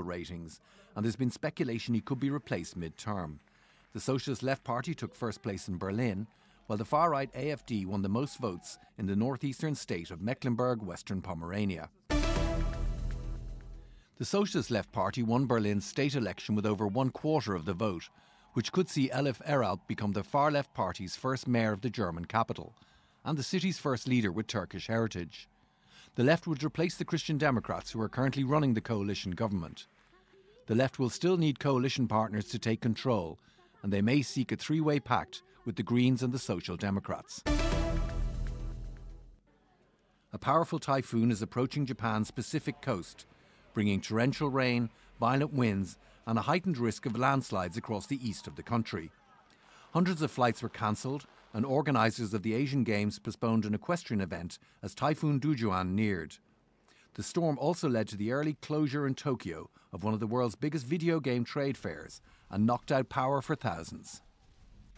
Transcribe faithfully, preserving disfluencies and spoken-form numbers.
ratings, and there's been speculation he could be replaced mid-term. The Socialist Left Party took first place in Berlin, while the far-right A F D won the most votes in the northeastern state of Mecklenburg-Western Pomerania. The Socialist Left Party won Berlin's state election with over one quarter of the vote, which could see Elif Eralp become the far-left party's first mayor of the German capital, and the city's first leader with Turkish heritage. The left would replace the Christian Democrats, who are currently running the coalition government. The left will still need coalition partners to take control, and they may seek a three-way pact with the Greens and the Social Democrats. A powerful typhoon is approaching Japan's Pacific coast, bringing torrential rain, violent winds and a heightened risk of landslides across the east of the country. Hundreds of flights were cancelled, and organisers of the Asian Games postponed an equestrian event as Typhoon Dujuan neared. The storm also led to the early closure in Tokyo of one of the world's biggest video game trade fairs and knocked out power for thousands.